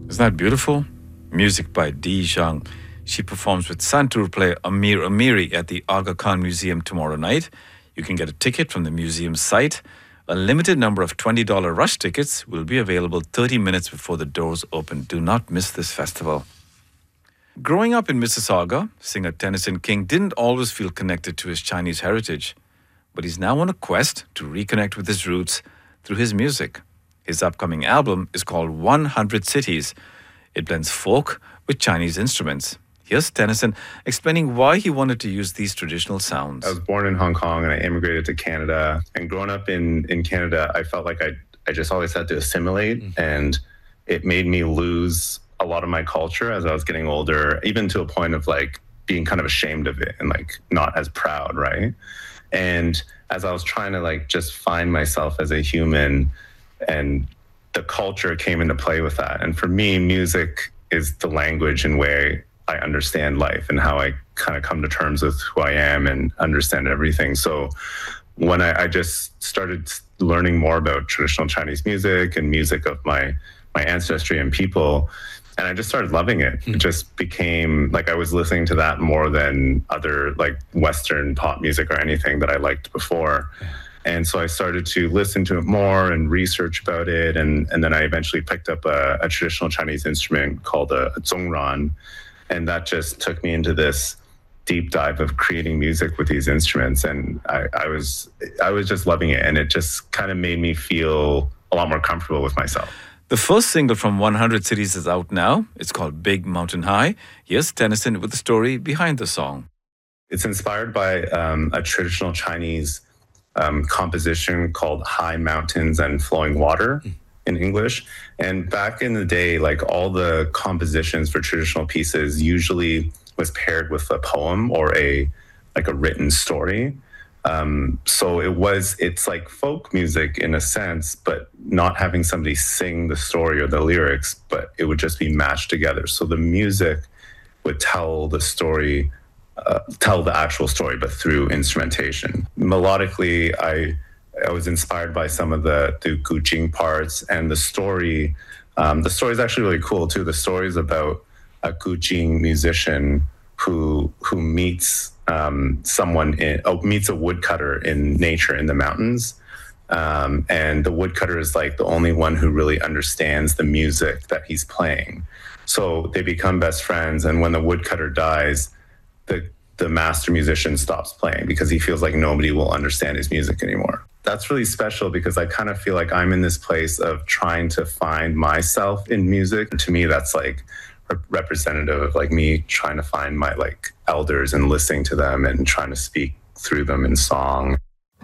Isn't that beautiful? Music by Dee Zhang. She performs with Santur player Amir Amiri at the Aga Khan Museum tomorrow night. You can get a ticket from the museum's site. A limited number of $20 rush tickets will be available 30 minutes before the doors open. Do not miss this festival. Growing up in Mississauga, singer Tennyson King didn't always feel connected to his Chinese heritage, but he's now on a quest to reconnect with his roots through his music. His upcoming album is called 100 Cities. It blends folk with Chinese instruments. Here's Tennyson explaining why he wanted to use these traditional sounds. I was born in Hong Kong and I immigrated to Canada. And growing up in Canada, I felt like I just always had to assimilate. And it made me lose a lot of my culture as I was getting older, even to a point of like being kind of ashamed of it and like not as proud, right? And as I was trying to like just find myself as a human, and the culture came into play with that. And for me, music is the language in way I understand life and how I kind of come to terms with who I am and understand everything. So when I just started learning more about traditional Chinese music and music of my ancestry and people, and I just started loving it. It just became like I was listening to that more than other like Western pop music or anything that I liked before. And so I started to listen to it more and research about it. And then I eventually picked up a traditional Chinese instrument called a zongran. And that just took me into this deep dive of creating music with these instruments. And I was just loving it. And it just kind of made me feel a lot more comfortable with myself. The first single from 100 Cities is out now. It's called Big Mountain High. Here's Tennyson with the story behind the song. It's inspired by a traditional Chinese composition called High Mountains and Flowing Water in English. And back in the day, like all the compositions for traditional pieces usually was paired with a poem or a written story. So it's like folk music in a sense, but not having somebody sing the story or the lyrics, but it would just be matched together. So the music would tell the story, tell the actual story, but through instrumentation. Melodically, I was inspired by some of the Gujing parts, and the story is actually really cool too. The story is about a Gujing musician who meets meets a woodcutter in nature in the mountains. And the woodcutter is like the only one who really understands the music that he's playing. So they become best friends. And when the woodcutter dies, the master musician stops playing because he feels like nobody will understand his music anymore. That's really special because I kind of feel like I'm in this place of trying to find myself in music. To me, that's like representative of like me trying to find my like elders and listening to them and trying to speak through them in song.